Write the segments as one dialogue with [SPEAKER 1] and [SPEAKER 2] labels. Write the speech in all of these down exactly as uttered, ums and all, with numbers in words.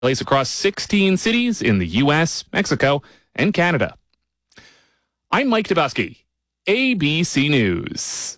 [SPEAKER 1] place across sixteen cities in the U S, Mexico, and Canada. I'm Mike Dubusky, A B C News.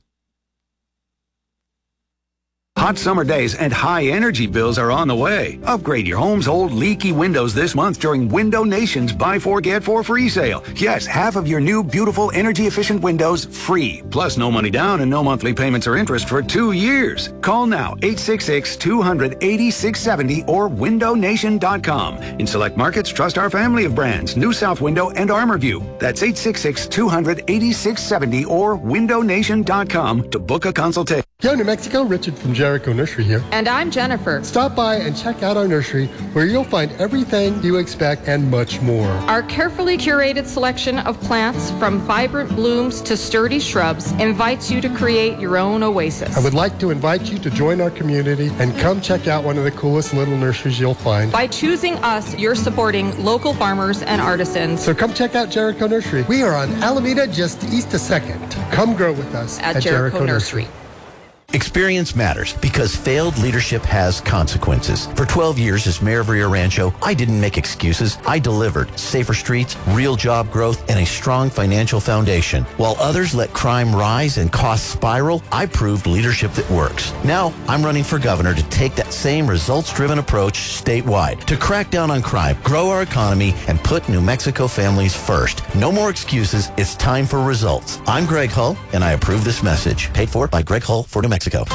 [SPEAKER 2] Hot summer days and high energy bills are on the way. Upgrade your home's old leaky windows this month during Window Nation's Buy Four Get Four free sale. Yes, half of your new beautiful energy efficient windows free. Plus no money down and no monthly payments or interest for two years. Call now eight six six, two hundred, eighty-six seventy or window nation dot com. In select markets, trust our family of brands, New South Window and ArmorView. That's eight six six, two hundred, eighty-six seventy or window nation dot com to book a consultation.
[SPEAKER 3] Yo, New Mexico, Richard from Jericho Nursery here.
[SPEAKER 4] And I'm Jennifer.
[SPEAKER 3] Stop by and check out our nursery where you'll find everything you expect and much more.
[SPEAKER 4] Our carefully curated selection of plants, from vibrant blooms to sturdy shrubs, invites you to create your own oasis.
[SPEAKER 3] I would like to invite you to join our community and come check out one of the coolest little nurseries you'll find.
[SPEAKER 4] By choosing us, you're supporting local farmers and artisans.
[SPEAKER 3] So come check out Jericho Nursery. We are on Alameda, just east of second. Come grow with us
[SPEAKER 4] at,
[SPEAKER 3] at
[SPEAKER 4] Jericho,
[SPEAKER 3] Jericho
[SPEAKER 4] Nursery.
[SPEAKER 3] Nursery.
[SPEAKER 5] Experience matters because failed leadership has consequences. For twelve years as mayor of Rio Rancho, I didn't make excuses. I delivered safer streets, real job growth, and a strong financial foundation. While others let crime rise and costs spiral, I proved leadership that works. Now, I'm running for governor to take that same results-driven approach statewide, to crack down on crime, grow our economy, and put New Mexico families first. No more excuses. It's time for results. I'm Greg Hull, and I approve this message. Paid for by Greg Hull for New Mexico. Mexico.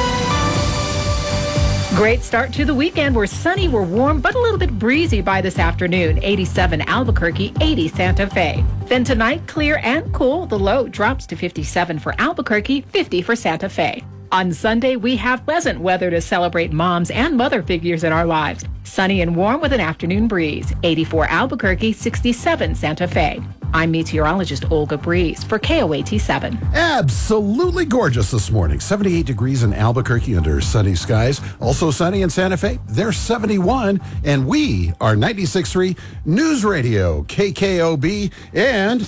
[SPEAKER 6] Great start to the weekend. We're sunny, we're warm, but a little bit breezy by this afternoon. eighty-seven Albuquerque, eighty Santa Fe. Then tonight, clear and cool. The low drops to fifty-seven for Albuquerque, fifty for Santa Fe. On Sunday, we have pleasant weather to celebrate moms and mother figures in our lives. Sunny and warm with an afternoon breeze. eighty-four Albuquerque, sixty-seven Santa Fe. I'm meteorologist Olga Breeze for K O A T seven.
[SPEAKER 7] Absolutely gorgeous this morning. seventy-eight degrees in Albuquerque under sunny skies. Also sunny in Santa Fe. They're seventy-one. And we are ninety-six point three News Radio, K K O B, and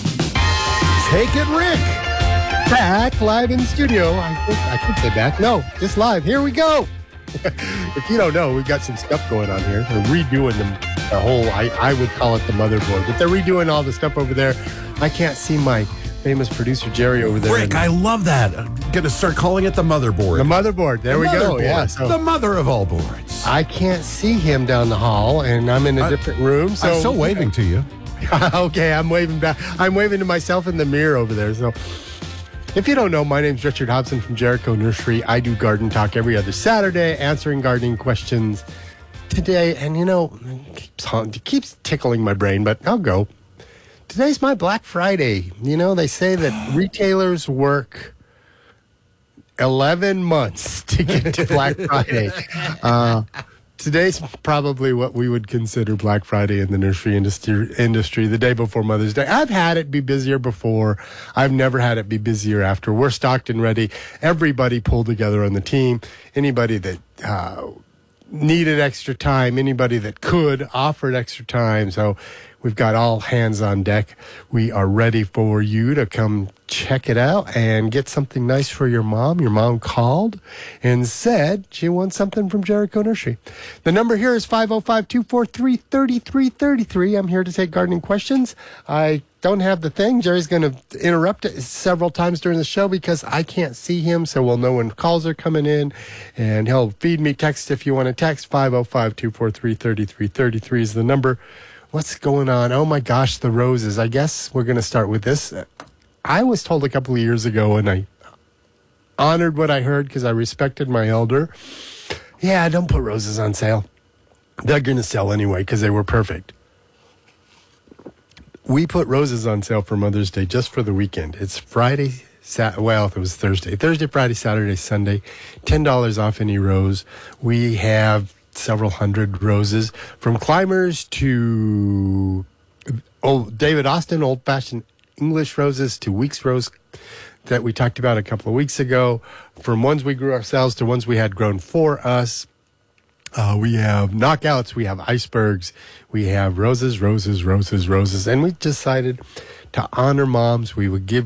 [SPEAKER 7] Take It Rick.
[SPEAKER 3] Back live in the studio. I, think, I could say back. No, just live. Here we go. If you don't know, we've got some stuff going on here. They're redoing them. The whole, I, I would call it the motherboard, but they're redoing all the stuff over there. I can't see my famous producer Jerry over there.
[SPEAKER 7] Rick, I love that. I'm going to start calling it the motherboard.
[SPEAKER 3] The motherboard. There
[SPEAKER 7] the
[SPEAKER 3] we
[SPEAKER 7] motherboard.
[SPEAKER 3] go. Yeah, so
[SPEAKER 7] the mother of all boards.
[SPEAKER 3] I can't see him down the hall, and I'm in a
[SPEAKER 7] I,
[SPEAKER 3] different room. So
[SPEAKER 7] I'm still waving to you.
[SPEAKER 3] Okay, I'm waving back. I'm waving to myself in the mirror over there. So, if you don't know, my name's Richard Hobson from Jericho Nursery. I do garden talk every other Saturday, answering gardening questions. Today, and you know, it keeps, it keeps tickling my brain, but I'll go. Today's my Black Friday. You know, they say that retailers work eleven months to get to Black Friday. Uh, today's probably what we would consider Black Friday in the nursery industry, industry, the day before Mother's Day. I've had it be busier before. I've never had it be busier after. We're stocked and ready. Everybody pulled together on the team. Anybody that uh, needed extra time, anybody that could offered extra time. So we've got all hands on deck. We are ready for you to come check it out and get something nice for your mom. Your mom called and said she wants something from Jericho Nursery. The number here is five oh five, two four three, three three three three. I'm here to take gardening questions. I don't have the thing. Jerry's going to interrupt it several times during the show because I can't see him, so we'll know when calls are coming in, and he'll feed me text if you want to text. five oh five, two four three, three three three three is the number. What's going on? Oh my gosh, the roses. I guess we're going to start with this. I was told a couple of years ago, and I honored what I heard because I respected my elder. Yeah, don't put roses on sale. They're going to sell anyway because they were perfect. We put roses on sale for Mother's Day just for the weekend. It's Friday, Sat- well, it was Thursday. Thursday, Friday, Saturday, Sunday. ten dollars off any rose. We have several hundred roses, from climbers to old David Austin old-fashioned English roses to Weeks rose that we talked about a couple of weeks ago, from ones we grew ourselves to ones we had grown for us. Uh, we have knockouts, we have icebergs, we have roses, roses, roses, roses, and we decided to honor moms. We would give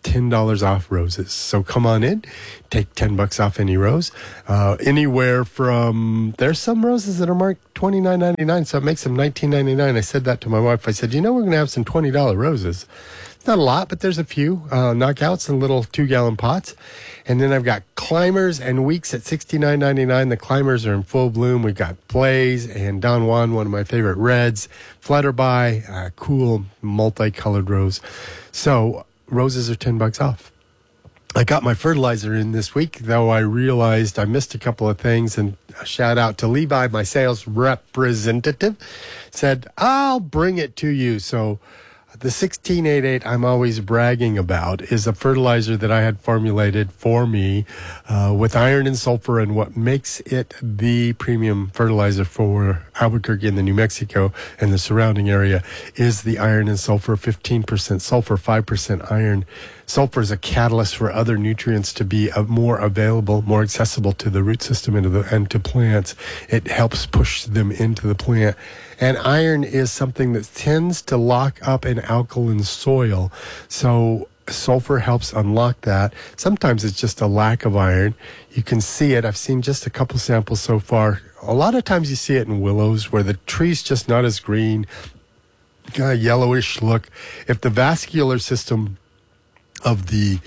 [SPEAKER 3] ten dollars off roses. So come on in, take ten bucks off any rose. Uh, anywhere from, there's some roses that are marked twenty-nine ninety-nine, so it makes them nineteen ninety-nine. I said that to my wife. I said, you know, we're going to have some twenty dollar roses. It's not a lot, but there's a few uh, knockouts in little two-gallon pots. And then I've got climbers and weeks at sixty-nine ninety-nine. The climbers are in full bloom. We've got Blaze and Don Juan, one of my favorite reds, Flutterby, uh, cool multicolored rose. So roses are ten bucks off. I got my fertilizer in this week, though I realized I missed a couple of things. And a shout out to Levi, my sales representative, said, I'll bring it to you. So the sixteen eighty-eight I'm always bragging about is a fertilizer that I had formulated for me uh, with iron and sulfur. And what makes it the premium fertilizer for Albuquerque and the New Mexico and the surrounding area is the iron and sulfur, fifteen percent sulfur, five percent iron. Sulfur is a catalyst for other nutrients to be uh, more available, more accessible to the root system and to, the, and to plants. It helps push them into the plant. And iron is something that tends to lock up an alkaline soil. So sulfur helps unlock that. Sometimes it's just a lack of iron. You can see it. I've seen just a couple samples so far. A lot of times you see it in willows where the tree's just not as green, kind of yellowish look. If the vascular system of the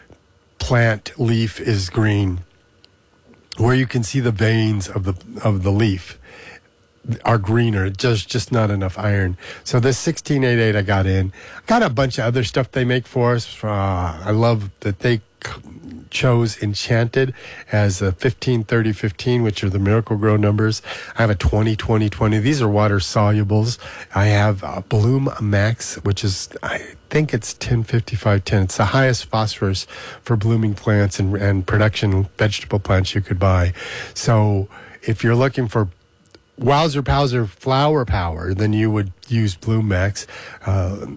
[SPEAKER 3] plant leaf is green, where you can see the veins of the of the leaf are greener, just just not enough iron. So this sixteen eighty-eight I got in. Got a bunch of other stuff they make for us. Uh, I love that they c- chose Enchanted as a fifteen thirty fifteen, which are the Miracle Grow numbers. I have a twenty twenty twenty. These are water solubles. I have a Bloom Max, which is, I think it's ten fifty-five ten. It's the highest phosphorus for blooming plants and, and production vegetable plants you could buy. So if you're looking for Wowzer Powser flower power, then you would use Bloom Max. Uh,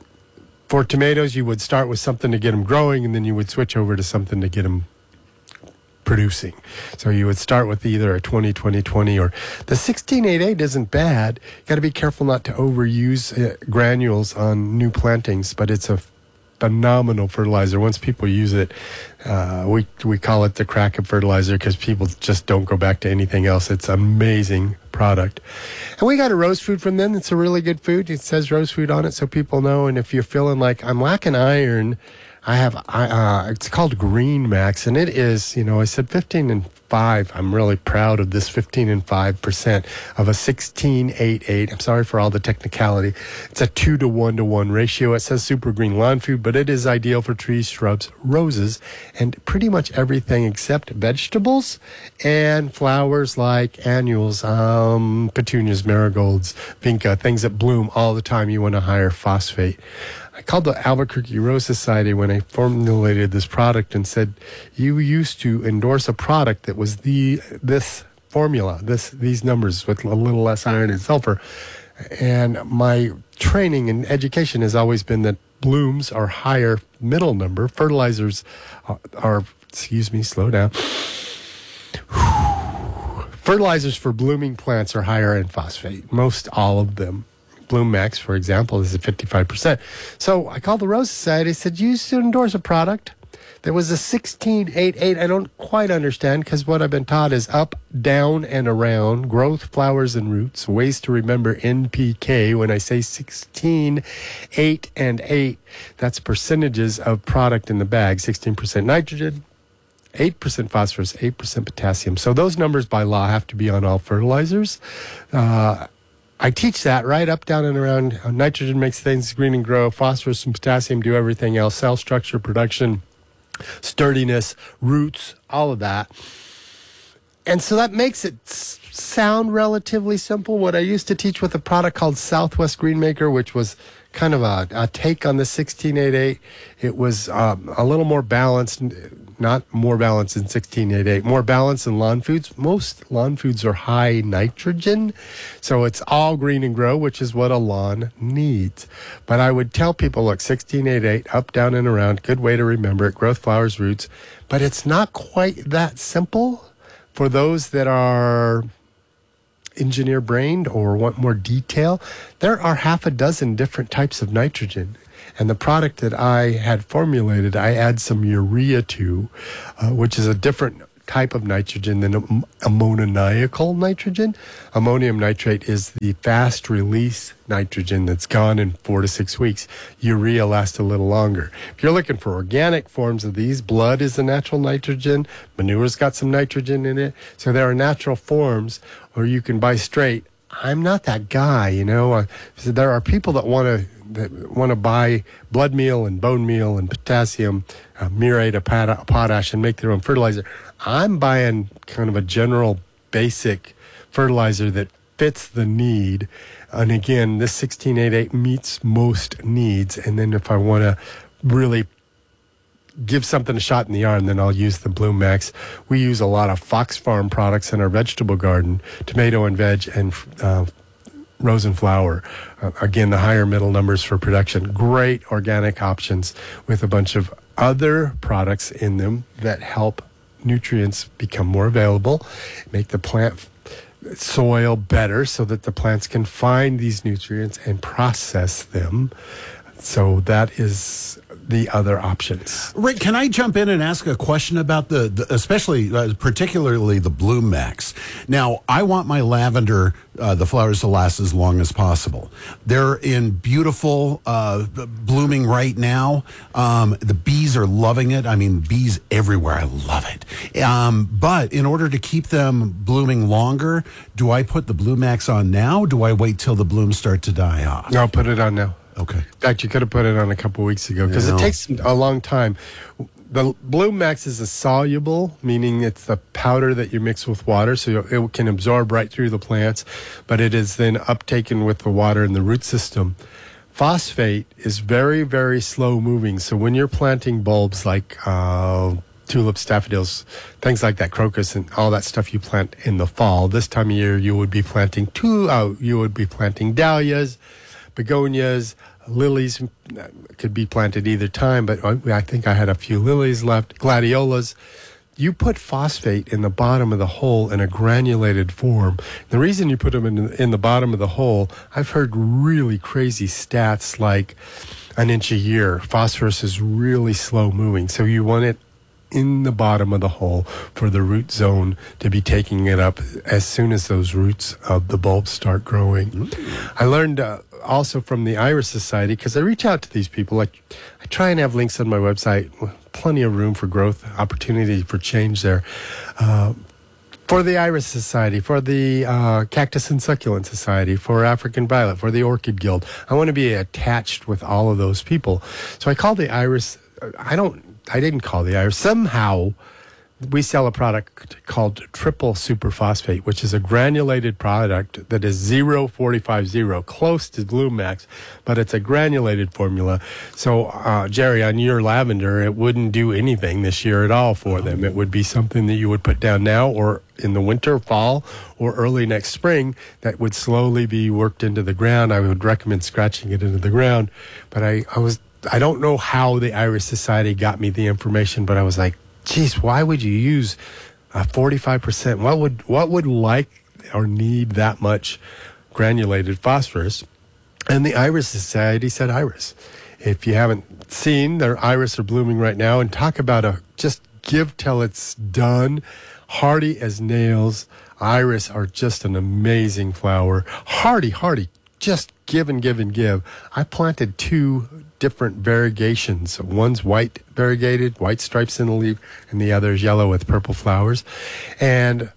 [SPEAKER 3] for tomatoes, you would start with something to get them growing, and then you would switch over to something to get them producing. So you would start with either a twenty twenty twenty or the sixteen eighty-eight isn't bad. You got to be careful not to overuse uh, granules on new plantings, but it's a phenomenal fertilizer. Once people use it, uh, we we call it the crack of fertilizer because people just don't go back to anything else. It's amazing product. And we got a rose food from them. It's a really good food. It says rose food on it so people know. And if you're feeling like I'm lacking iron, I have, uh, it's called Green Max, and it is, you know, I said fifteen and five. I'm really proud of this fifteen and five percent of a sixteen eighty-eight. I'm sorry for all the technicality. It's a two to one to one ratio. It says super green lawn food, but it is ideal for trees, shrubs, roses, and pretty much everything except vegetables and flowers like annuals, um, petunias, marigolds, vinca, things that bloom all the time. You want a higher phosphate. I called the Albuquerque Rose Society when I formulated this product and said, you used to endorse a product that was the this formula, this these numbers with a little less iron and sulfur. And my training and education has always been that blooms are higher middle number. Fertilizers are, are excuse me, slow down. Fertilizers for blooming plants are higher in phosphate, most all of them. Bloom Max, for example, is at fifty-five percent. So I called the Rose Society. I said, you used to endorse a product that was a sixteen eighty-eight. I don't quite understand because what I've been taught is up, down, and around, growth, flowers, and roots. Ways to remember N P K when I say sixteen, eight, and eight. That's percentages of product in the bag. sixteen percent nitrogen, eight percent phosphorus, eight percent potassium. So those numbers by law have to be on all fertilizers. Uh, I teach that right up, down, and around. Uh, nitrogen makes things green and grow. Phosphorus and potassium do everything else. Cell structure, production, sturdiness, roots, all of that. And so that makes it s- sound relatively simple. What I used to teach with a product called Southwest Greenmaker, which was kind of a, a take on the sixteen eighty-eight. It was um, a little more balanced, not more balanced than sixteen eighty-eight, more balanced than lawn foods. Most lawn foods are high nitrogen, so it's all green and grow, which is what a lawn needs. But I would tell people, look, sixteen eighty-eight, up, down, and around, good way to remember it, growth, flowers, roots. But it's not quite that simple for those that are engineer brained or want more detail. There are half a dozen different types of nitrogen. And the product that I had formulated, I add some urea to, uh, which is a different type of nitrogen than am- ammoniacal nitrogen. Ammonium nitrate is the fast release nitrogen that's gone in four to six weeks. Urea lasts a little longer. If you're looking for organic forms of these, blood is a natural nitrogen. Manure's got some nitrogen in it. So there are natural forms, or you can buy straight. I'm not that guy, you know. Uh, so there are people that want to that want to buy blood meal and bone meal and potassium, uh, muriate of pot- potash, and make their own fertilizer. I'm buying kind of a general basic fertilizer that fits the need. And again, this sixteen eighty-eight meets most needs. And then if I want to really give something a shot in the arm, then I'll use the Bloom Max. We use a lot of Fox Farm products in our vegetable garden, tomato and veg, and uh, rose and flower. Uh, again, the higher middle numbers for production. Great organic options with a bunch of other products in them that help nutrients become more available, make the plant soil better so that the plants can find these nutrients and process them. So that is the other options.
[SPEAKER 7] Rick, can I jump in and ask a question about the, the especially, uh, particularly the Bloom Max? Now, I want my lavender, uh, the flowers to last as long as possible. They're in beautiful, uh, blooming right now. Um, the bees are loving it. I mean, bees everywhere. I love it. Um, but in order to keep them blooming longer, do I put the Bloom Max on now? Do I wait till the blooms start to die off?
[SPEAKER 3] No, put it on now.
[SPEAKER 7] Okay.
[SPEAKER 3] In fact, you could have put it on a couple weeks ago because
[SPEAKER 7] Yeah.
[SPEAKER 3] it takes a long time. The Bloom Max is a soluble, meaning it's the powder that you mix with water, so it can absorb right through the plants, but it is then uptaken with the water in the root system. Phosphate is very, very slow moving, so when you're planting bulbs like uh, tulips, daffodils, things like that, crocus, and all that stuff you plant in the fall, this time of year you would be planting two. Uh, you would be planting dahlias, begonias, lilies could be planted either time, but I think I had a few lilies left, gladiolas. You put phosphate in the bottom of the hole in a granulated form. The reason you put them in, in the bottom of the hole, I've heard really crazy stats like an inch a year. Phosphorus is really slow moving, so you want it in the bottom of the hole for the root zone to be taking it up as soon as those roots of the bulbs start growing. Mm. I learned uh, also from the Iris Society, because I reach out to these people. Like, I try and have links on my website, plenty of room for growth, opportunity for change there. Uh, for the Iris Society, for the uh, Cactus and Succulent Society, for African Violet, for the Orchid Guild. I want to be attached with all of those people. So I call the Iris, I don't, I didn't call the Iris. Somehow, we sell a product called Triple Superphosphate, which is a granulated product that is zero forty-five zero, close to Bloom Max, but it's a granulated formula. So, uh, Jerry, on your lavender, it wouldn't do anything this year at all for them. It would be something that you would put down now or in the winter, fall, or early next spring that would slowly be worked into the ground. I would recommend scratching it into the ground, but I, I was I don't know how the Iris Society got me the information, but I was like, geez, why would you use a forty-five percent? What would what would like or need that much granulated phosphorus? And the Iris Society said Iris. If you haven't seen, their iris are blooming right now, and talk about a just give till it's done. Hardy as nails. Iris are just an amazing flower. Hardy, hardy. Just give and give and give. I planted two different variegations. One's white variegated, white stripes in the leaf, and the other is yellow with purple flowers. And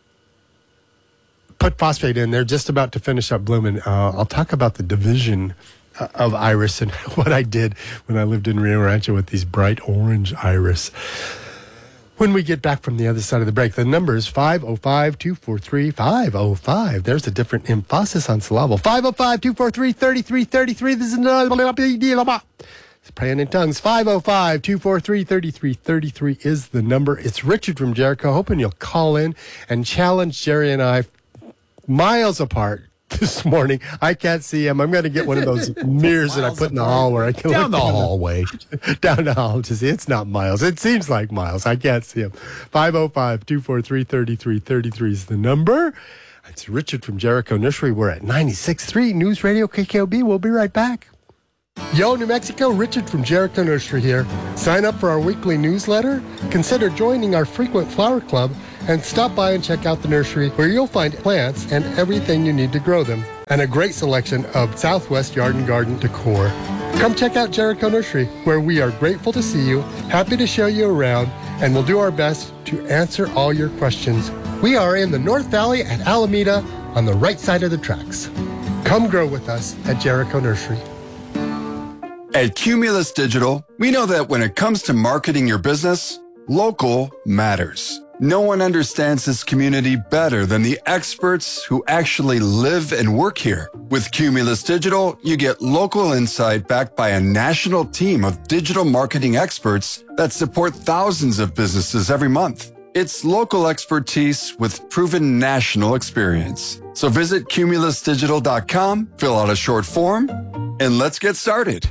[SPEAKER 3] put phosphate in. They're just about to finish up blooming. Uh, I'll talk about the division of iris and what I did when I lived in Rio Rancho with these bright orange iris. When we get back from the other side of the break, the number is five oh five, two four three, five oh five. There's a different emphasis on syllable. five oh five, two four three, three three three three. This is another big deal. It's praying in tongues. five oh five, two four three, three three three three is the number. It's Richard from Jericho. Hoping you'll call in and challenge Jerry and I miles apart this morning. I can't see him. I'm going to get one of those mirrors that I put in the hall where I can
[SPEAKER 7] down
[SPEAKER 3] look
[SPEAKER 7] the hallway.
[SPEAKER 3] down the hall to see. It's not miles. It seems like miles. I can't see him. five oh five, two four three, three three three three is the number. It's Richard from Jericho Nursery. We're at ninety-six point three News Radio K K O B. We'll be right back. Yo, New Mexico, Richard from Jericho Nursery here. Sign up for our weekly newsletter, consider joining our frequent flower club, and stop by and check out the nursery where you'll find plants and everything you need to grow them, and a great selection of Southwest Yard and Garden decor. Come check out Jericho Nursery, where we are grateful to see you, happy to show you around, and we'll do our best to answer all your questions. We are in the North Valley at Alameda on the right side of the tracks. Come grow with us at Jericho Nursery.
[SPEAKER 8] At Cumulus Digital, we know that when it comes to marketing your business, local matters. No one understands this community better than the experts who actually live and work here. With Cumulus Digital, you get local insight backed by a national team of digital marketing experts that support thousands of businesses every month. It's local expertise with proven national experience. So visit cumulus digital dot com, fill out a short form, and let's get started.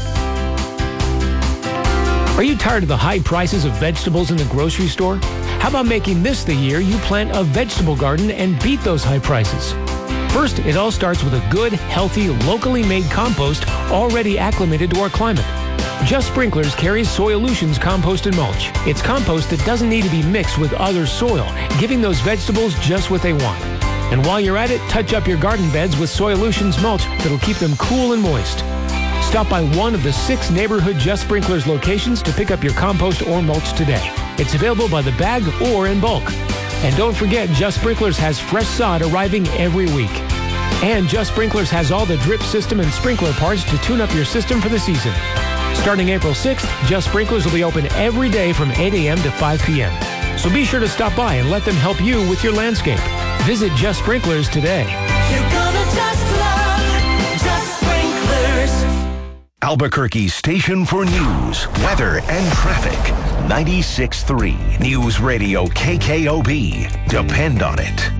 [SPEAKER 9] Are you tired of the high prices of vegetables in the grocery store? How about making this the year you plant a vegetable garden and beat those high prices? First, it all starts with a good, healthy, locally made compost already acclimated to our climate. Just Sprinklers carries Soilutions compost and mulch. It's compost that doesn't need to be mixed with other soil, giving those vegetables just what they want. And while you're at it, touch up your garden beds with Soilutions mulch that'll keep them cool and moist. Stop by one of the six neighborhood Just Sprinklers locations to pick up your compost or mulch today. It's available by the bag or in bulk. And don't forget, Just Sprinklers has fresh sod arriving every week. And Just Sprinklers has all the drip system and sprinkler parts to tune up your system for the season. Starting April sixth, Just Sprinklers will be open every day from eight a.m. to five p.m. So be sure to stop by and let them help you with your landscape. Visit Just Sprinklers today.
[SPEAKER 10] You're gonna just love Just Sprinklers.
[SPEAKER 11] Albuquerque's station for news, weather, and traffic. ninety-six point three News Radio K K O B. Depend on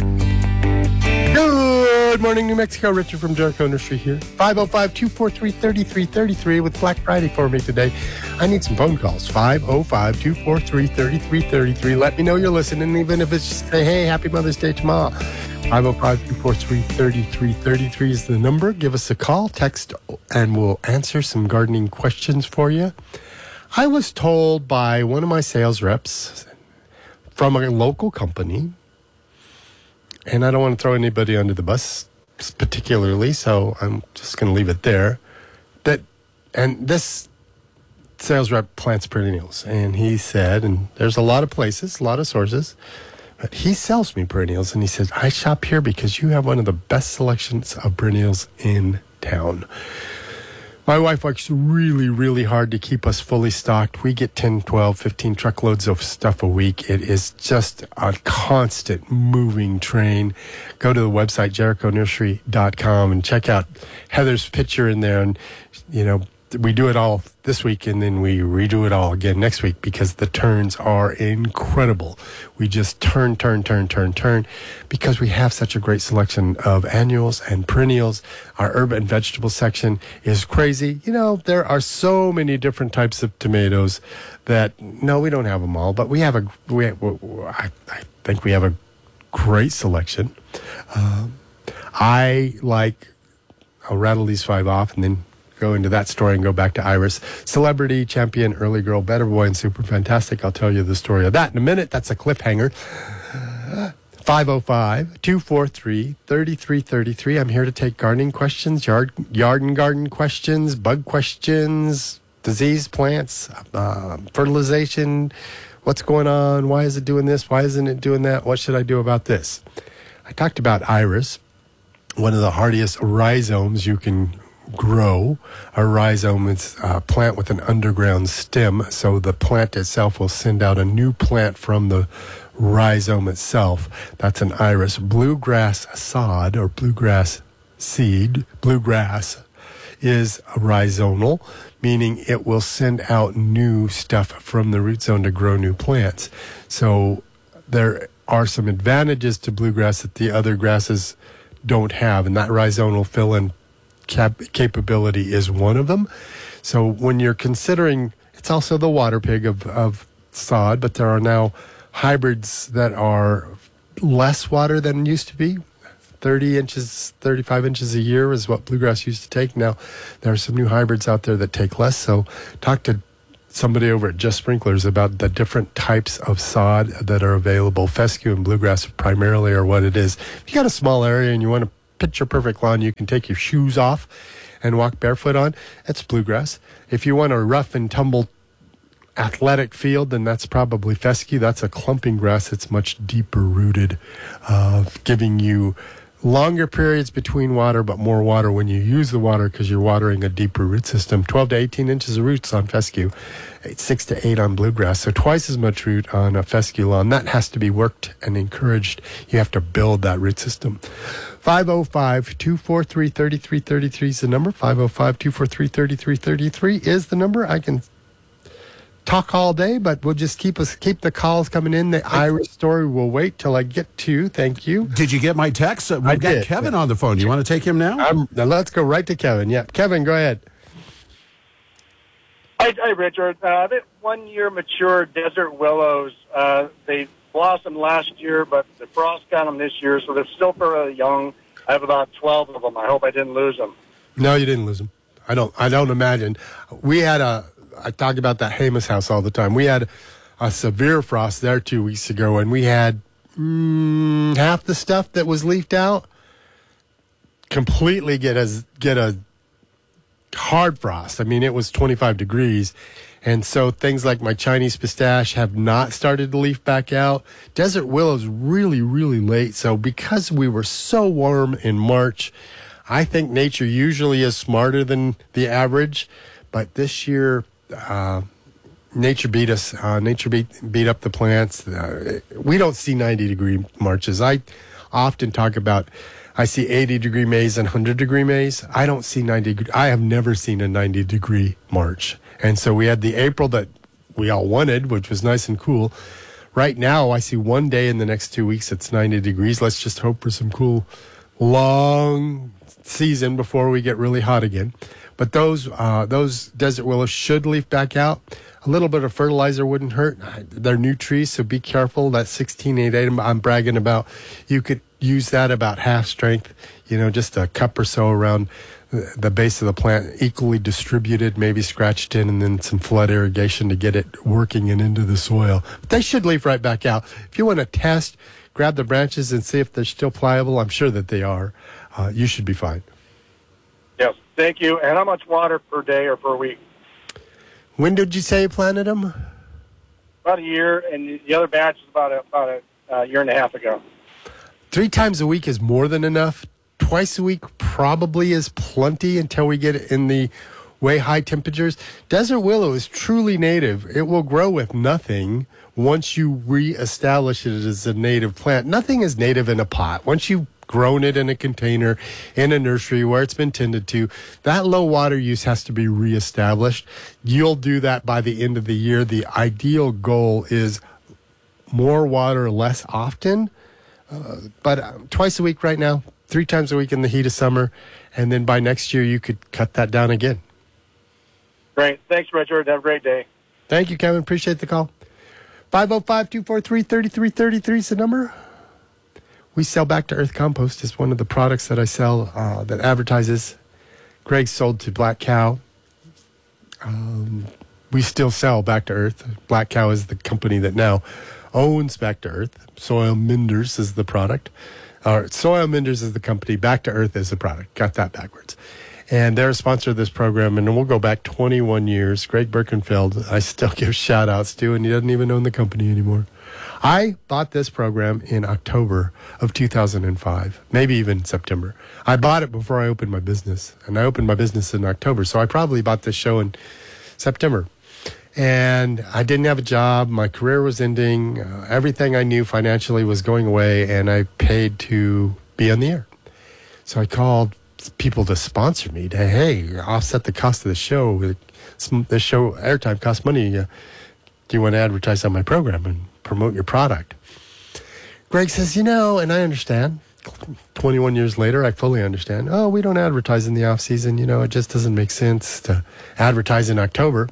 [SPEAKER 11] it.
[SPEAKER 3] Good morning, New Mexico. Richard from Jericho Nursery here. five oh five, two four three, three three three three with Black Friday for me today. I need some phone calls. five oh five, two four three, three three three three. Let me know you're listening, even if it's just say, hey, happy Mother's Day tomorrow. five oh five, two four three, three three three three is the number. Give us a call, text, and we'll answer some gardening questions for you. I was told by one of my sales reps from a local company, and I don't want to throw anybody under the bus particularly, so I'm just going to leave it there, that, and this sales rep plants perennials, and he said, and there's a lot of places, a lot of sources, but he sells me perennials, and he says, I shop here because you have one of the best selections of perennials in town. My wife works really, really hard to keep us fully stocked. We get ten, twelve, fifteen truckloads of stuff a week. It is just a constant moving train. Go to the website, jericho nursery dot com, and check out Heather's picture in there. And, you know, we do it all this week, and then we redo it all again next week because the turns are incredible. We just turn, turn, turn, turn, turn because we have such a great selection of annuals and perennials. Our herb and vegetable section is crazy. You know, there are so many different types of tomatoes that, no, we don't have them all, but we have a, we, I, I think we have a great selection. Um, I like, I'll rattle these five off and then go into that story and go back to Iris. Celebrity, champion, early girl, better boy, and super fantastic. I'll tell you the story of that in a minute. That's a cliffhanger. five oh five, two four three, three three three three. I'm here to take gardening questions, yard, yard and garden questions, bug questions, disease plants, uh, fertilization. What's going on? Why is it doing this? Why isn't it doing that? What should I do about this? I talked about Iris, one of the hardiest rhizomes you can grow. A rhizome is a plant with an underground stem, so the plant itself will send out a new plant from the rhizome itself. That's an iris. Bluegrass sod or bluegrass seed, bluegrass, is rhizonal, meaning it will send out new stuff from the root zone to grow new plants. So there are some advantages to bluegrass that the other grasses don't have, and that rhizonal fill-in Cap- capability is one of them. So when you're considering, it's also the water pig of, of sod, but there are now hybrids that are less water than used to be. thirty inches, thirty-five inches a year is what bluegrass used to take. Now, there are some new hybrids out there that take less. So talk to somebody over at Just Sprinklers about the different types of sod that are available. Fescue and bluegrass primarily are what it is. If you got a small area and you want a picture perfect lawn you can take your shoes off and walk barefoot on, it's bluegrass. If you want a rough and tumble athletic field, then that's probably fescue. That's a clumping grass. It's much deeper rooted, uh, giving you longer periods between water, but more water when you use the water because you're watering a deeper root system. twelve to eighteen inches of roots on fescue, six to eight on bluegrass. So twice as much root on a fescue lawn. That has to be worked and encouraged. You have to build that root system. five oh five, two four three, three three three three is the number. five oh five, two four three, three three three three is the number. I can talk all day, but we'll just keep us keep the calls coming in. The Irish story will wait till I get to. Thank you.
[SPEAKER 7] Did you get my text? We've
[SPEAKER 3] I
[SPEAKER 7] got
[SPEAKER 3] did.
[SPEAKER 7] Kevin on the phone. You want to take him now?
[SPEAKER 3] I'm, now let's go right to Kevin. Yeah, Kevin, go ahead.
[SPEAKER 12] Hi, hi Richard. Uh, the one-year mature desert willows, uh, they blossomed last year, but the frost got them this year, so they're still fairly young. I have about twelve of them. I hope I didn't lose them.
[SPEAKER 3] No, you didn't lose them. I don't. I don't imagine. We had a. I talk about that Hamas house all the time. We had a severe frost there two weeks ago, and we had mm, half the stuff that was leafed out completely get a get a hard frost. I mean, it was twenty-five degrees, and so things like my Chinese pistache have not started to leaf back out. Desert willow's really, really late. So because we were so warm in March, I think nature usually is smarter than the average, but this year. Uh, nature beat us. Uh, nature beat beat up the plants. Uh, we don't see ninety degree marches. I often talk about. I see eighty degree Mays and one hundred degree Mays. I don't see ninety. I have never seen a ninety degree March. And so we had the April that we all wanted, which was nice and cool. Right now, I see one day in the next two weeks it's ninety degrees. Let's just hope for some cool, long season before we get really hot again. But those uh, those desert willows should leaf back out. A little bit of fertilizer wouldn't hurt. They're new trees, so be careful. That sixteen eighty-eight I'm bragging about, you could use that about half strength, you know, just a cup or so around the base of the plant, equally distributed, maybe scratched in, and then some flood irrigation to get it working and into the soil. But they should leaf right back out. If you want to test, grab the branches and see if they're still pliable. I'm sure that they are. Uh, you should be fine.
[SPEAKER 12] Yes, thank you. And how much water per day or per week?
[SPEAKER 3] When did you say you planted them?
[SPEAKER 12] About a year, and the other batch is about a, about a uh, year and a half ago.
[SPEAKER 3] Three times a week is more than enough. Twice a week probably is plenty until we get in the way high temperatures. Desert willow is truly native. It will grow with nothing once you reestablish it as a native plant. Nothing is native in a pot. Once you've grown it in a container, in a nursery where it's been tended to, that low water use has to be reestablished. You'll do that by the end of the year. The ideal goal is more water less often, uh, but uh, twice a week right now, three times a week in the heat of summer, and then by next year you could cut that down again.
[SPEAKER 12] Great. Thanks, Richard. Have a great day.
[SPEAKER 3] Thank you, Kevin. Appreciate the call. five oh five, two four three, three three three three is the number. We sell Back to Earth compost. It's one of the products that I sell uh, that advertises. Greg sold to Black Cow. Um, we still sell Back to Earth. Black Cow is the company that now owns Back to Earth. Soil Menders is the product. Or Soil Menders is the company. Back to Earth is the product. Got that backwards. And they're a sponsor of this program, and we'll go back twenty-one years. Greg Birkenfeld, I still give shout-outs to, and he doesn't even own the company anymore. I bought this program in October of two thousand five, maybe even September. I bought it before I opened my business, and I opened my business in October, so I probably bought this show in September. And I didn't have a job. My career was ending. Uh, everything I knew financially was going away, and I paid to be on the air. So I called people to sponsor me to, hey, offset the cost of the show. The show airtime costs money. Uh, do you want to advertise on my program and promote your product? Greg says, you know, and I understand. twenty-one years later, I fully understand. Oh, we don't advertise in the off season. You know, it just doesn't make sense to advertise in October.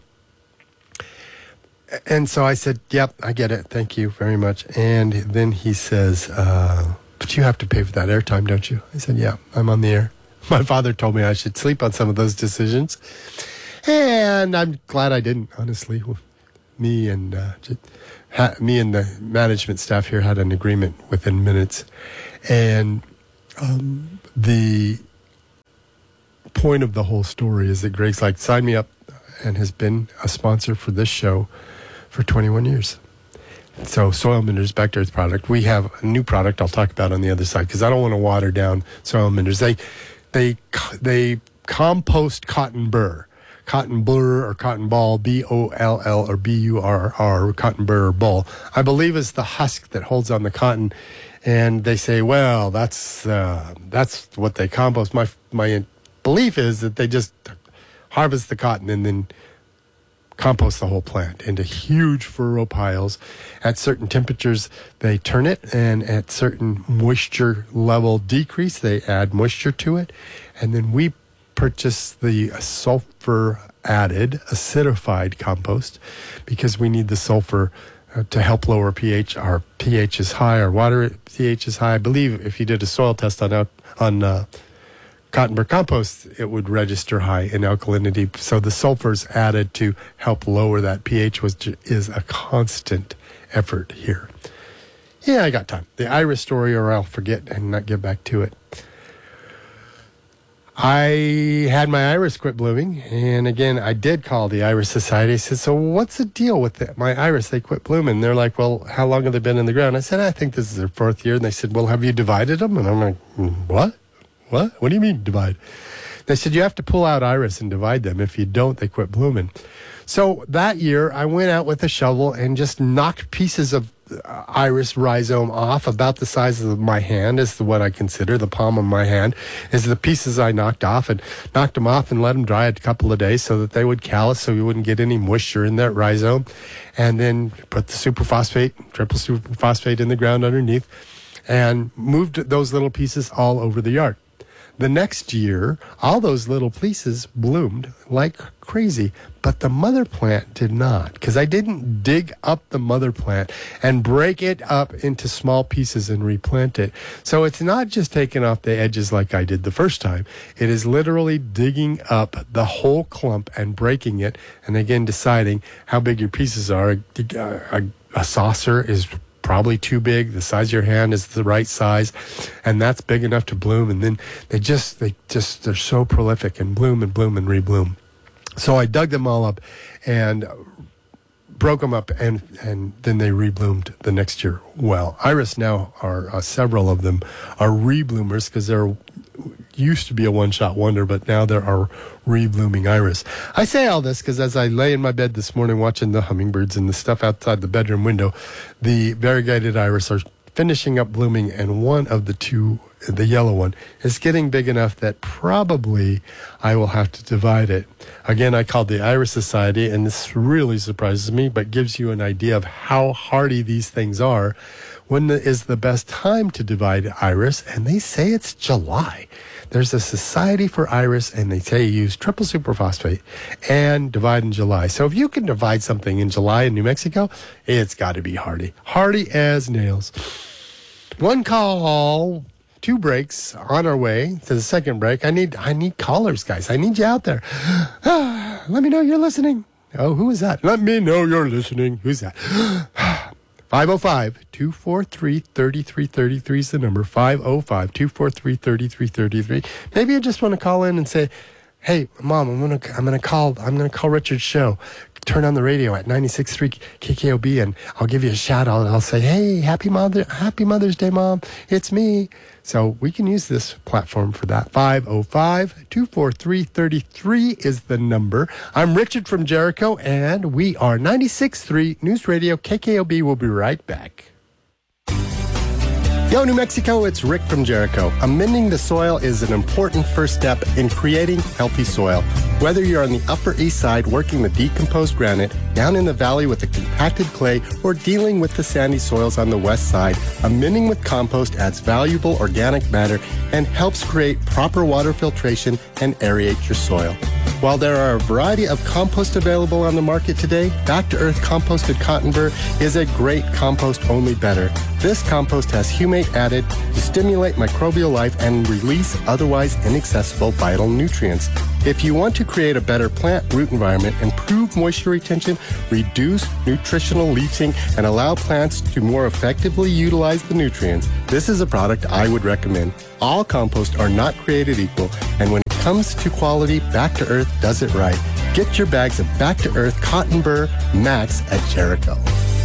[SPEAKER 3] And so I said, yep, I get it. Thank you very much. And then he says, uh, but you have to pay for that airtime, don't you? I said, yeah, I'm on the air. My father told me I should sleep on some of those decisions. And I'm glad I didn't, honestly. Me and uh, just, ha, me and the management staff here had an agreement within minutes. And um, the point of the whole story is that Greg's like, sign me up, and has been a sponsor for this show for twenty-one years. So Soil Minder's Back to Earth product. We have a new product I'll talk about on the other side because I don't want to water down Soil Minder's. They, they, they compost cotton burr. Cotton burr or cotton ball, B O L L or B U R R, cotton burr or bull, I believe is the husk that holds on the cotton. And they say, well, that's uh, that's what they compost. My my belief is that they just harvest the cotton and then compost the whole plant into huge furrow piles. At certain temperatures, they turn it, and at certain moisture level decrease, they add moisture to it. And then we purchase the sulfur added acidified compost because we need the sulfur uh, to help lower pH. Our pH is high, our water pH is high. I believe if you did a soil test on on uh, cotton burr compost, it would register high in alkalinity. So the sulfur's added to help lower that pH, which is a constant effort here. Yeah, I got time. The iris story, or I'll forget and not get back to it. I had my iris quit blooming, and again, I did call the Iris Society. I said, so what's the deal with the, my iris? They quit blooming. They're like, well, how long have they been in the ground? I said, I think this is their fourth year. And they said, well, have you divided them? And I'm like, what? What? What do you mean divide? They said, you have to pull out iris and divide them. If you don't, they quit blooming. So that year, I went out with a shovel and just knocked pieces of iris rhizome off about the size of my hand is what I consider the palm of my hand is the pieces I knocked off, and knocked them off and let them dry a couple of days so that they would callus so you wouldn't get any moisture in that rhizome, and then put the superphosphate, triple superphosphate in the ground underneath, and moved those little pieces all over the yard. The next year, all those little pieces bloomed like crazy, but the mother plant did not, because I didn't dig up the mother plant and break it up into small pieces and replant it. So it's not just taking off the edges like I did the first time. It is literally digging up the whole clump and breaking it, and again deciding how big your pieces are. A, a, a saucer is probably too big. The size of your hand is the right size, and that's big enough to bloom. And then they just, they just, they're so prolific and bloom and bloom and rebloom. So I dug them all up and broke them up, and, and then they rebloomed the next year. Well, iris now are, uh, several of them are rebloomers because they're used to be a one-shot wonder, but now there are reblooming iris. I say all this because as I lay in my bed this morning watching the hummingbirds and the stuff outside the bedroom window, the variegated iris are finishing up blooming, and one of the two, the yellow one, is getting big enough that probably I will have to divide it. Again, I called the Iris Society, and this really surprises me, but gives you an idea of how hardy these things are. When is the best time to divide iris? And they say it's July. There's a Society for Iris, and they say use triple superphosphate and divide in July. So if you can divide something in July in New Mexico, it's got to be hardy. Hardy as nails. One call, two breaks on our way to the second break. I need I need callers, guys. I need you out there. Let me know you're listening. Oh, who is that? Let me know you're listening. Who's that? five oh five, two four three, three three three three is the number. five oh five, two four three, three three three three. Maybe you just want to call in and say, hey, Mom, I'm going to I'm gonna call I'm gonna call Richard's show. Turn on the radio at ninety-six point three K K O B, and I'll give you a shout out. I'll say, hey, happy Mother, happy Mother's Day, Mom. It's me. So we can use this platform for that. five oh five, two four three, three three is the number. I'm Richard from Jericho, and we are ninety-six point three News Radio K K O B. We'll be right back. Yo, New Mexico, it's Rick from Jericho. Amending the soil is an important first step in creating healthy soil. Whether you're on the Upper East Side working the decomposed granite, down in the valley with the compacted clay, or dealing with the sandy soils on the west side, amending with compost adds valuable organic matter and helps create proper water filtration and aerate your soil. While there are a variety of compost available on the market today, Back to Earth Composted Cotton Burr is a great compost, only better. This compost has humate added to stimulate microbial life and release otherwise inaccessible vital nutrients. If you want to create a better plant root environment, improve moisture retention, reduce nutritional leaching, and allow plants to more effectively utilize the nutrients, this is a product I would recommend. All compost are not created equal, and when it comes to quality, Back to Earth does it right. Get your bags of Back to Earth Cotton Burr Max at Jericho.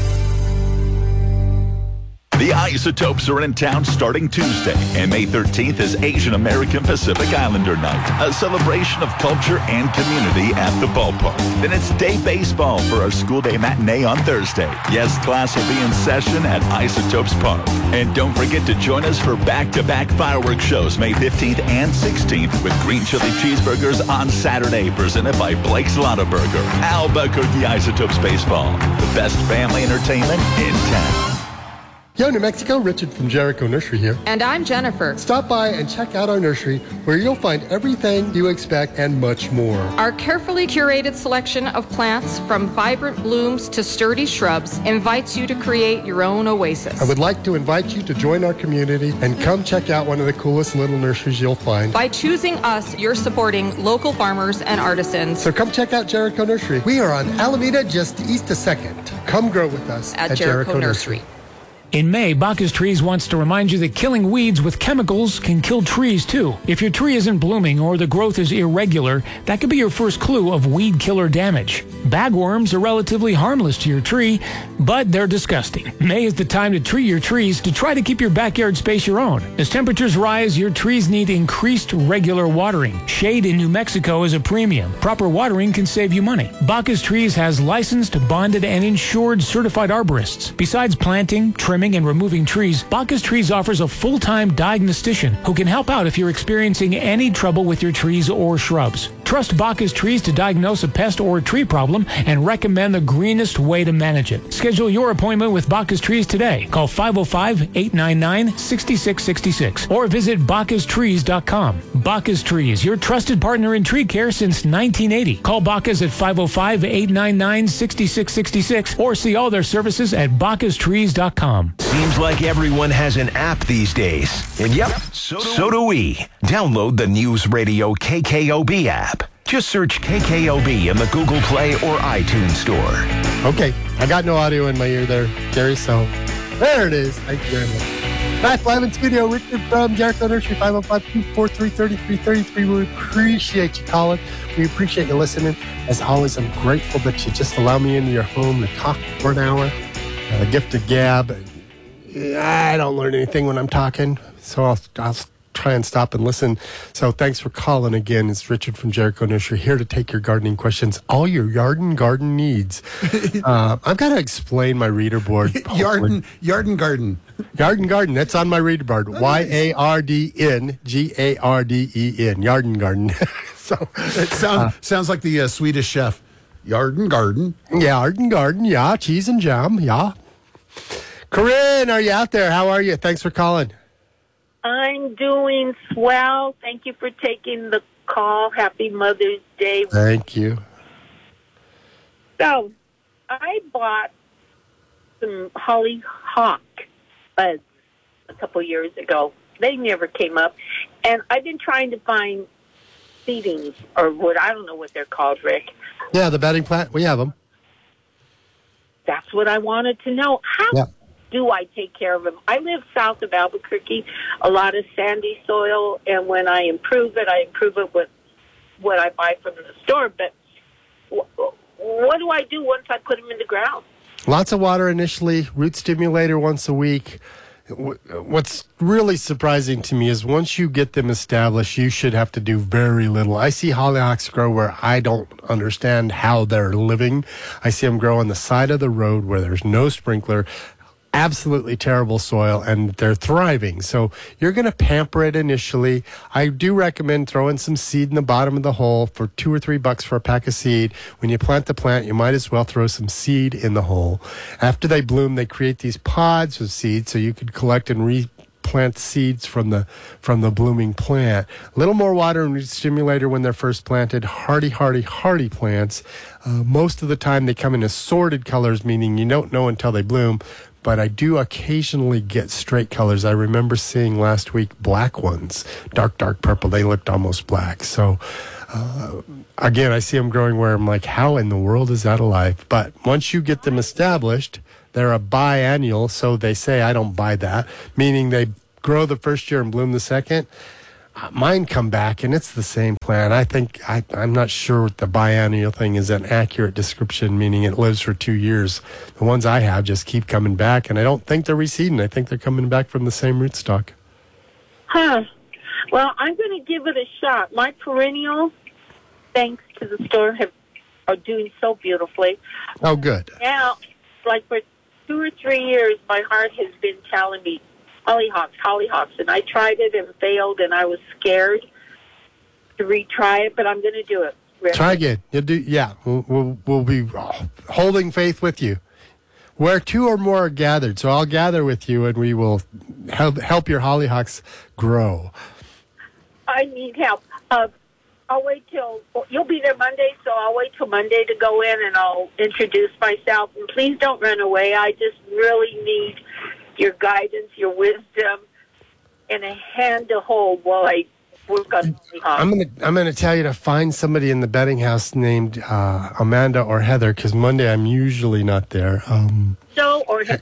[SPEAKER 13] The Isotopes are in town starting Tuesday, and May thirteenth is Asian American Pacific Islander Night, a celebration of culture and community at the ballpark. Then it's day baseball for our school day matinee on Thursday. Yes, class will be in session at Isotopes Park. And don't forget to join us for back-to-back fireworks shows May fifteenth and sixteenth with green chili cheeseburgers on Saturday, presented by Blake's Lotta Burger. Albuquerque Isotopes Baseball, the best family entertainment in town.
[SPEAKER 3] Yo, New Mexico, Richard from Jericho Nursery here.
[SPEAKER 4] And I'm Jennifer.
[SPEAKER 3] Stop by and check out our nursery where you'll find everything you expect and much more.
[SPEAKER 4] Our carefully curated selection of plants, from vibrant blooms to sturdy shrubs, invites you to create your own oasis.
[SPEAKER 3] I would like to invite you to join our community and come check out one of the coolest little nurseries you'll find.
[SPEAKER 4] By choosing us, you're supporting local farmers and artisans.
[SPEAKER 3] So come check out Jericho Nursery. We are on Alameda, just east of second. Come grow with us
[SPEAKER 4] at,
[SPEAKER 3] at
[SPEAKER 4] Jericho,
[SPEAKER 3] Jericho
[SPEAKER 4] Nursery.
[SPEAKER 3] Nursery.
[SPEAKER 9] In May, Bacchus Trees wants to remind you that killing weeds with chemicals can kill trees too. If your tree isn't blooming or the growth is irregular, that could be your first clue of weed killer damage. Bagworms are relatively harmless to your tree, but they're disgusting. May is the time to treat your trees to try to keep your backyard space your own. As temperatures rise, your trees need increased regular watering. Shade in New Mexico is a premium. Proper watering can save you money. Bacchus Trees has licensed, bonded, and insured certified arborists. Besides planting, trimming, and removing trees, Bacchus Trees offers a full-time diagnostician who can help out if you're experiencing any trouble with your trees or shrubs. Trust Bacchus Trees to diagnose a pest or a tree problem and recommend the greenest way to manage it. Schedule your appointment with Bacchus Trees today. Call five oh five, eight nine nine, six six six six or visit bacchus trees dot com. Bacchus Trees, your trusted partner in tree care since nineteen eighty. Call Bacchus at five oh five, eight nine nine, six six six six or see all their services at bacchus trees dot com.
[SPEAKER 11] Seems like everyone has an app these days. And yep, so do, so do we. Download the News Radio K K O B app. Just search K K O B in the Google Play or iTunes store.
[SPEAKER 3] Okay, I got no audio in my ear there, Jerry, so there it is. Thank you very much. Back live in studio, Richard from Jericho Nursery, five oh five, two four three, three three three three. We appreciate you calling. We appreciate you listening. As always, I'm grateful that you just allow me into your home to talk for an hour. Uh, the gift of gab. I don't learn anything when I'm talking, so I'll, I'll try and stop and listen. So thanks for calling again. It's Richard from Jericho Nursery, here to take your gardening questions, all your yard and garden needs. uh, I've got to explain my reader board.
[SPEAKER 7] yard, and, yard and garden.
[SPEAKER 3] Yard and garden. That's on my reader board. Oh, Y A R D N G A R D E N. Yard and garden. So
[SPEAKER 7] it sound, uh, sounds like the uh, Swedish chef. Yard and garden.
[SPEAKER 3] Yard and garden. Yeah. Cheese and jam. Yeah. Corinne, are you out there? How are you? Thanks for calling.
[SPEAKER 14] I'm doing swell. Thank you for taking the call. Happy Mother's Day.
[SPEAKER 3] Thank you.
[SPEAKER 14] So, I bought some hollyhock buds a couple years ago. They never came up. And I've been trying to find seedings, or what, I don't know what they're called, Rick.
[SPEAKER 3] Yeah, the bedding plant. We have them.
[SPEAKER 14] That's what I wanted to know. How
[SPEAKER 3] yeah.
[SPEAKER 14] do I take care of them? I live south of Albuquerque, a lot of sandy soil, and when I improve it, I improve it with what I buy from the store. But what do I do once I put them in the ground?
[SPEAKER 3] Lots of water initially, root stimulator once a week. What's really surprising to me is once you get them established, you should have to do very little. I see hollyhocks grow where I don't understand how they're living. I see them grow on the side of the road where there's no sprinkler, absolutely terrible soil, and they're thriving. So you're going to pamper it initially. I do recommend throwing some seed in the bottom of the hole for two or three bucks for a pack of seed. When you plant the plant, you might as well throw some seed in the hole. After they bloom, they create these pods of seed so you could collect and re plant seeds from the from the blooming plant. A little more water and root stimulator when they're first planted. Hardy, hardy, hardy plants. Uh, most of the time they come in assorted colors, meaning you don't know until they bloom. But I do occasionally get straight colors. I remember seeing last week black ones, dark, dark purple. They looked almost black. So, uh, again, I see them growing where I'm like, how in the world is that alive? But once you get them established, they're a biennial, so they say. I don't buy that, meaning they grow the first year and bloom the second. Uh, mine come back, and it's the same plant. I think, I, I'm not sure the biennial thing is an accurate description, meaning it lives for two years. The ones I have just keep coming back, and I don't think they're reseeding. I think they're coming back from the same rootstock.
[SPEAKER 14] Huh. Well, I'm going to give it a shot. My perennials, thanks to the store, have are doing so beautifully.
[SPEAKER 3] Oh, good.
[SPEAKER 14] Now, like for two or three years, my heart has been telling me, hollyhocks, hollyhocks, and I tried it and failed, and I was scared to retry it, but I'm going to do it. Really.
[SPEAKER 3] Try again. You'll do. Yeah, we'll, we'll we'll be holding faith with you. Where two or more are gathered, so I'll gather with you, and we will help help your hollyhocks grow.
[SPEAKER 14] I need help. Uh, I'll wait till you'll be there Monday, so I'll wait till Monday to go in, and I'll introduce myself. And please don't run away. I just really need your guidance, your wisdom, and a hand to hold while I work on the
[SPEAKER 3] I'm gonna I'm gonna tell you to find somebody in the bedding house named uh, Amanda or Heather, because Monday I'm usually not there. Um,
[SPEAKER 14] So or Heather.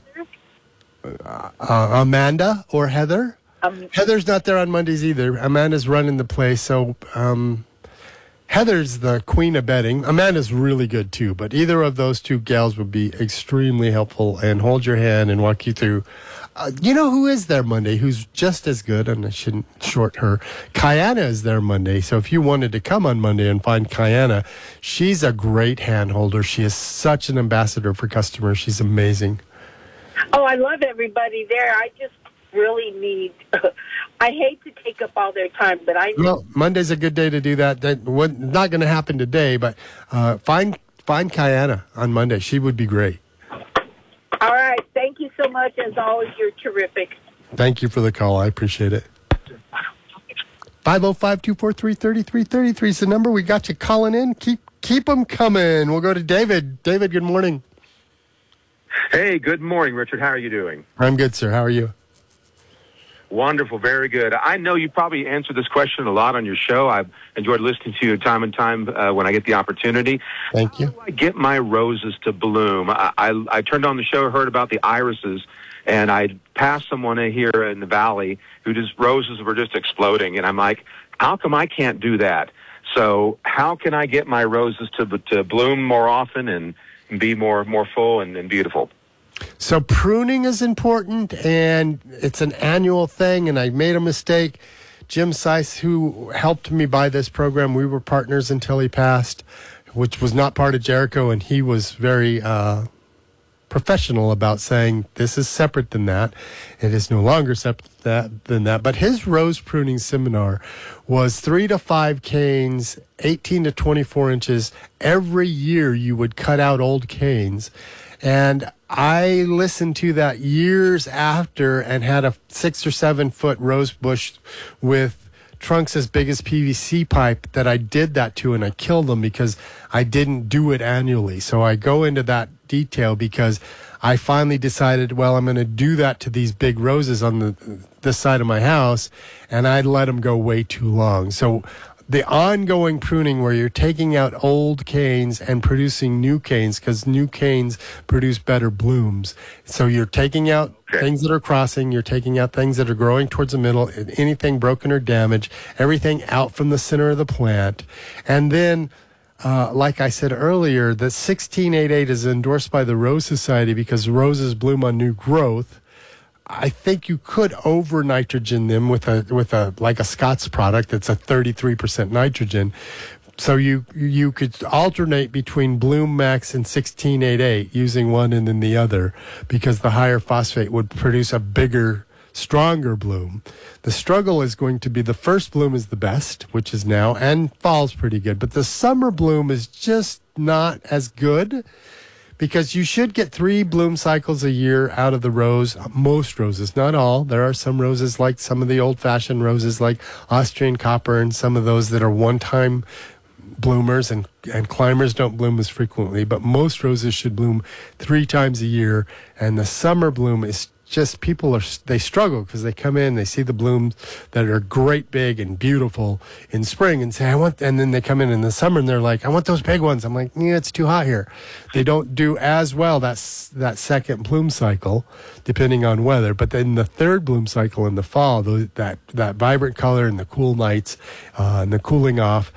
[SPEAKER 3] Uh, Amanda or Heather.
[SPEAKER 14] Um,
[SPEAKER 3] Heather's not there on Mondays either. Amanda's running the place, so um, Heather's the queen of bedding. Amanda's really good too, but either of those two gals would be extremely helpful and hold your hand and walk you through. Uh, you know who is there Monday who's just as good, and I shouldn't short her. Kayana is there Monday, so if you wanted to come on Monday and find Kayana, she's a great hand holder. She is such an ambassador for customers. She's amazing.
[SPEAKER 14] Oh, I love everybody there. I just really need. I hate to take up all their time, but I.
[SPEAKER 3] Well, Monday's a good day to do that. That would, not going to happen today, but uh, find find Kayana on Monday. She would be great.
[SPEAKER 14] All right. Thank you so much. As always, you're terrific.
[SPEAKER 3] Thank you for the call. I appreciate it. five oh five, two four three, three three three three is the number. We got you calling in. Keep keep them coming. We'll go to David. David, good morning.
[SPEAKER 15] Hey, good morning, Richard. How are you doing?
[SPEAKER 3] I'm good, sir. How are you?
[SPEAKER 15] Wonderful. Very good. I know you probably answered this question a lot on your show. I've enjoyed listening to you time and time uh, when I get the opportunity.
[SPEAKER 3] Thank you.
[SPEAKER 15] How do I get my roses to bloom? I, I, I turned on the show, heard about the irises, and I passed someone here in the valley who just roses were just exploding. And I'm like, how come I can't do that? So how can I get my roses to to bloom more often and, and be more more full and, and beautiful?
[SPEAKER 3] So pruning is important, and it's an annual thing, and I made a mistake. Jim Seiss, who helped me buy this program, we were partners until he passed, which was not part of Jericho, and he was very uh, professional about saying this is separate than that. It is no longer separate that, than that. But his rose pruning seminar was three to five canes, eighteen to twenty-four inches. Every year you would cut out old canes. And I listened to that years after and had a six or seven foot rose bush with trunks as big as P V C pipe that I did that to, and I killed them because I didn't do it annually. So I go into that detail because I finally decided, well, I'm going to do that to these big roses on the this side of my house, and I let them go way too long. So the ongoing pruning where you're taking out old canes and producing new canes, because new canes produce better blooms. So you're taking out okay. things that are crossing, you're taking out things that are growing towards the middle, anything broken or damaged, everything out from the center of the plant. And then, uh, like I said earlier, the sixteen eighty-eight is endorsed by the Rose Society because roses bloom on new growth. I think you could over nitrogen them with a with a like a Scott's product that's a thirty-three percent nitrogen. So you you could alternate between Bloom Max and sixteen eighty-eight using one and then the other, because the higher phosphate would produce a bigger, stronger bloom. The struggle is going to be the first bloom is the best, which is now, and fall's pretty good, but the summer bloom is just not as good, because you should get three bloom cycles a year out of the rose. Most roses, not all. There are some roses like some of the old-fashioned roses like Austrian copper and some of those that are one-time bloomers, and, and climbers don't bloom as frequently, but most roses should bloom three times a year. And the summer bloom is just, people are, they struggle because they come in, they see the blooms that are great big and beautiful in spring and say, I want, and then they come in in the summer and they're like, I want those big ones. I'm like, yeah, it's too hot here. They don't do as well that's that second bloom cycle, depending on weather. But then the third bloom cycle in the fall, those, that, that vibrant color and the cool nights uh, and the cooling off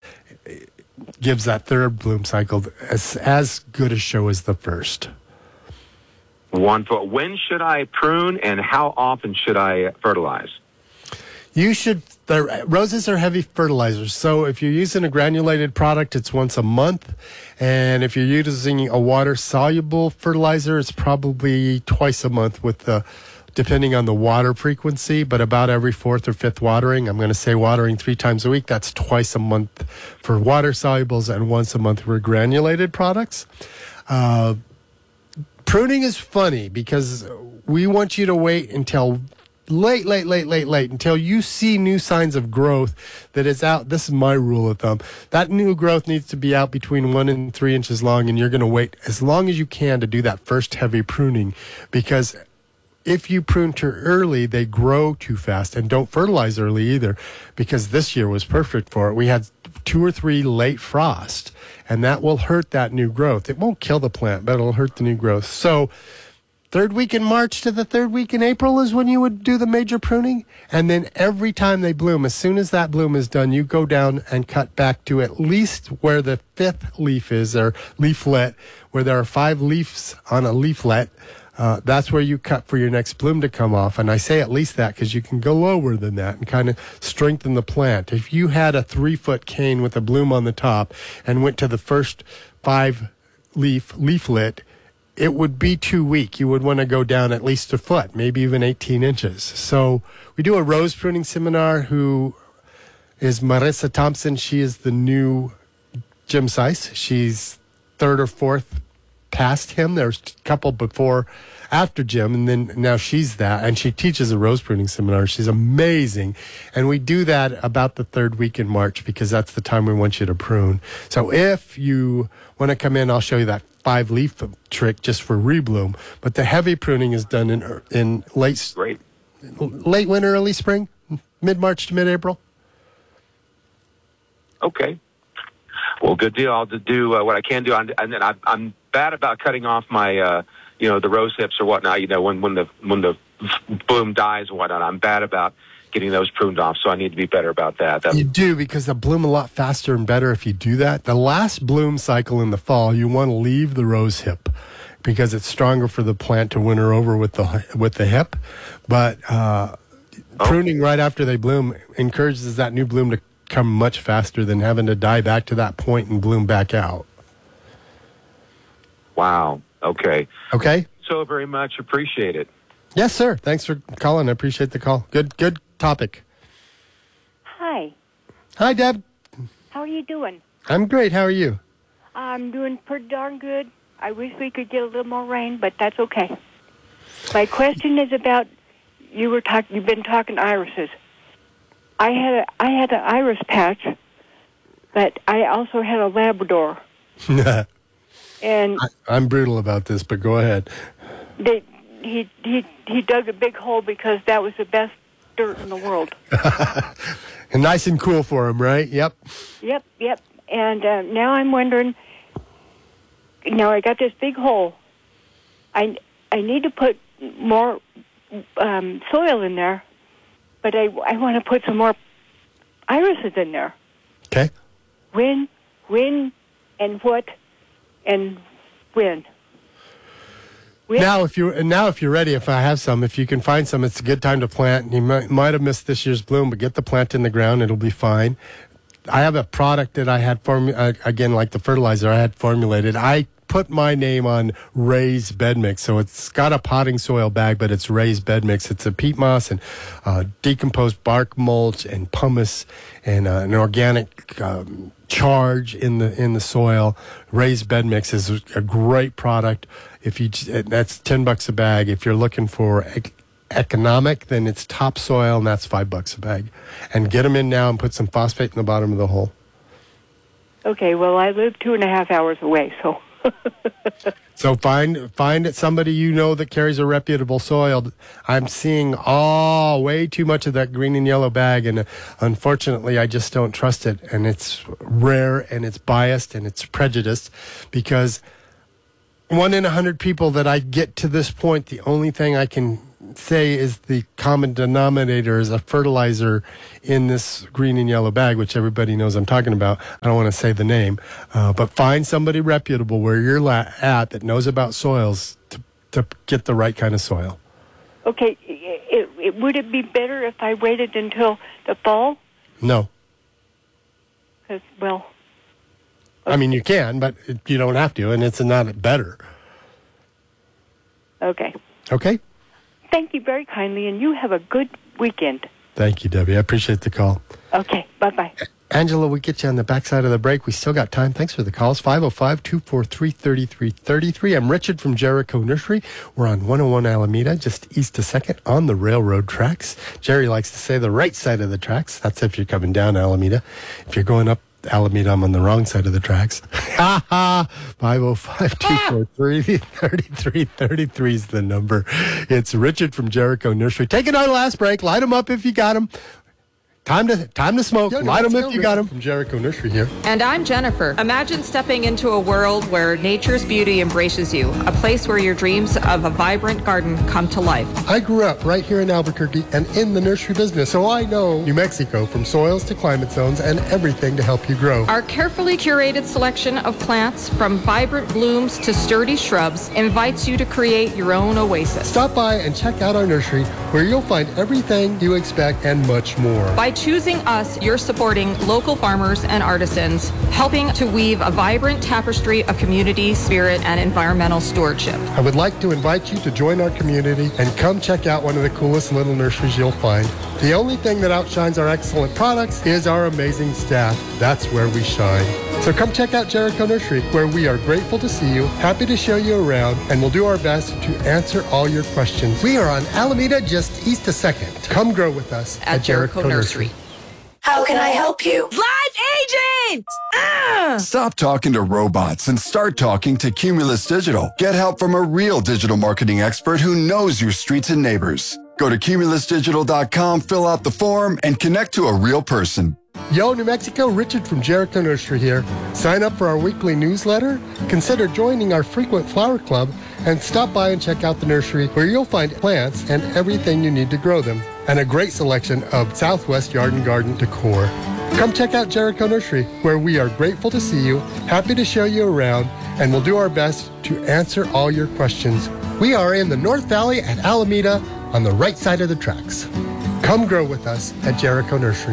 [SPEAKER 3] gives that third bloom cycle as, as good a show as the first.
[SPEAKER 15] Wonderful. When should I prune, and how often should I fertilize?
[SPEAKER 3] You should, the roses are heavy fertilizers. So if you're using a granulated product, it's once a month. And if you're using a water-soluble fertilizer, it's probably twice a month with the, depending on the water frequency, but about every fourth or fifth watering. I'm going to say watering three times a week. That's twice a month for water-solubles and once a month for granulated products. Uh, Pruning is funny because we want you to wait until late, late, late, late, late, until you see new signs of growth that is out. This is my rule of thumb. That new growth needs to be out between one and three inches long, and you're going to wait as long as you can to do that first heavy pruning, because if you prune too early, they grow too fast. And don't fertilize early either, because this year was perfect for it. We had two or three late frost, and that will hurt that new growth. It won't kill the plant, but it'll hurt the new growth. So third week in March to the third week in April is when you would do the major pruning. And then every time they bloom, as soon as that bloom is done, you go down and cut back to at least where the fifth leaf is, or leaflet, where there are five leaves on a leaflet. Uh, that's where you cut for your next bloom to come off. And I say at least that because you can go lower than that and kind of strengthen the plant. If you had a three-foot cane with a bloom on the top and went to the first five leaf leaflet, it would be too weak. You would want to go down at least a foot, maybe even eighteen inches. So we do a rose pruning seminar. Who is Marissa Thompson? She is the new Jim Seiss. She's third or fourth past him. There's a couple before, after Jim, and then now she's that, and she teaches a rose pruning seminar. She's amazing, and we do that about the third week in March because that's the time we want you to prune. So if you want to come in, I'll show you that five leaf trick just for rebloom. But the heavy pruning is done in in late
[SPEAKER 15] Great.
[SPEAKER 3] late winter, early spring, mid March to mid April.
[SPEAKER 15] Okay. Well, good deal. I'll do uh, what I can do. And then I'm, I'm bad about cutting off my, uh, you know, the rose hips or whatnot. You know, when when the when the bloom dies and whatnot, I'm bad about getting those pruned off. So I need to be better about that. That's-
[SPEAKER 3] you do, because they bloom a lot faster and better if you do that. The last bloom cycle in the fall, you want to leave the rose hip because it's stronger for the plant to winter over with the with the hip. But uh, oh. pruning right after they bloom encourages that new bloom to come much faster than having to die back to that point and bloom back out.
[SPEAKER 15] Wow. Okay.
[SPEAKER 3] Okay.
[SPEAKER 15] So very much appreciate it.
[SPEAKER 3] Yes, sir. Thanks for calling. I appreciate the call. Good, good topic.
[SPEAKER 16] Hi.
[SPEAKER 3] Hi, Deb.
[SPEAKER 16] How are you doing?
[SPEAKER 3] I'm great. How are you?
[SPEAKER 16] I'm doing pretty darn good. I wish we could get a little more rain, but that's okay. My question is about, you were talking, you've been talking irises. I had a, I had an iris patch, but I also had a Labrador. And
[SPEAKER 3] I, I'm brutal about this, but go ahead.
[SPEAKER 16] They, he he he dug a big hole because that was the best dirt in the world.
[SPEAKER 3] And nice and cool for him, right? Yep.
[SPEAKER 16] Yep, yep. And uh, now I'm wondering. Now I got this big hole. I I need to put more um, soil in there, but I I want to put some more irises in there.
[SPEAKER 3] Okay.
[SPEAKER 16] When, when, and what, and when. when?
[SPEAKER 3] Now, if you and now if you're ready, if I have some, if you can find some, it's a good time to plant. You might, might have missed this year's bloom, but get the plant in the ground; it'll be fine. I have a product that I had form uh, again, like the fertilizer I had formulated. I put my name on Ray's bed mix, so it's got a potting soil bag, but it's Ray's bed mix. It's a peat moss and uh, decomposed bark mulch and pumice and uh, an organic um, charge in the in the soil. Raised bed mix is a great product. If you that's ten bucks a bag. If you're looking for ec- economic, then it's topsoil, and that's five bucks a bag. And get them in now and put some phosphate in the bottom of the hole.
[SPEAKER 16] Okay, well, I live two and a half hours away, so.
[SPEAKER 3] So find find somebody you know that carries a reputable soil. I'm seeing oh way too much of that green and yellow bag, and uh, unfortunately, I just don't trust it. And it's rare, and it's biased, and it's prejudiced, because one in a hundred people that I get to this point, the only thing I can say is the common denominator is a fertilizer in this green and yellow bag, which everybody knows I'm talking about. I don't want to say the name, uh, but find somebody reputable where you're la- at that knows about soils to, to get the right kind of soil.
[SPEAKER 16] Okay, it, it, would it be better if I waited until the fall?
[SPEAKER 3] No.
[SPEAKER 16] Because, well...
[SPEAKER 3] I mean, you can, but you don't have to, and it's not better.
[SPEAKER 16] Okay.
[SPEAKER 3] Okay?
[SPEAKER 16] Thank you very kindly, and you have a good weekend.
[SPEAKER 3] Thank you, Debbie. I appreciate the call.
[SPEAKER 16] Okay, bye-bye.
[SPEAKER 3] Angela, we get you on the backside of the break. We still got time. Thanks for the calls. five oh five, two four three, three three three three. I'm Richard from Jericho Nursery. We're on one oh one Alameda, just east of second on the railroad tracks. Jerry likes to say the right side of the tracks. That's if you're coming down Alameda. If you're going up Alameda, I'm on the wrong side of the tracks. Ha ha! five oh five, two four three, three three three three is the number. It's Richard from Jericho Nursery. Taking our last break. Light them up if you got them. Time to time to smoke. Yeah, no, Light them let's if go, you got them. Richard from Jericho Nursery here.
[SPEAKER 4] And I'm Jennifer. Imagine stepping into a world where nature's beauty embraces you, a place where your dreams of a vibrant garden come to life.
[SPEAKER 3] I grew up right here in Albuquerque and in the nursery business, so I know New Mexico, from soils to climate zones and everything to help you grow.
[SPEAKER 4] Our carefully curated selection of plants, from vibrant blooms to sturdy shrubs, invites you to create your own oasis.
[SPEAKER 3] Stop by and check out our nursery, where you'll find everything you expect and much more.
[SPEAKER 4] By choosing us, you're supporting local farmers and artisans, helping to weave a vibrant tapestry of community, spirit, and environmental stewardship.
[SPEAKER 3] I would like to invite you to join our community and come check out one of the coolest little nurseries you'll find. The only thing that outshines our excellent products is our amazing staff. That's where we shine. So come check out Jericho Nursery, where we are grateful to see you, happy to show you around, and we'll do our best to answer all your questions. We are on Alameda, just east of second. Come grow with us at,
[SPEAKER 4] At Jericho Nursery.
[SPEAKER 3] Nursery.
[SPEAKER 10] How can I help you? Live agent! Ah!
[SPEAKER 8] Stop talking to robots and start talking to Cumulus Digital. Get help from a real digital marketing expert who knows your streets and neighbors. Go to cumulus digital dot com, fill out the form, and connect to a real person.
[SPEAKER 3] Yo, New Mexico, Richard from Jericho Nursery here. Sign up for our weekly newsletter, consider joining our frequent flower club, and stop by and check out the nursery, where you'll find plants and everything you need to grow them, and a great selection of Southwest Yard and Garden decor. Come check out Jericho Nursery, where we are grateful to see you, happy to show you around, and we'll do our best to answer all your questions. We are in the North Valley at Alameda, on the right side of the tracks. Come grow with us at Jericho Nursery.